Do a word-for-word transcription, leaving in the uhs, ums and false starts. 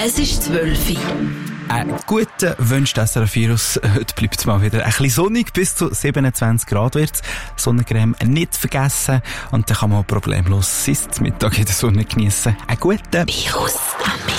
Es ist zwölf Uhr. Einen guten Wunsch, S R F-Virus. Heute bleibt es mal wieder ein bisschen sonnig, bis zu siebenundzwanzig Grad wird's. Sonnencreme nicht vergessen und dann kann man problemlos bis zum Mittag in der Sonne geniessen. Einen guten Virus am Mittag.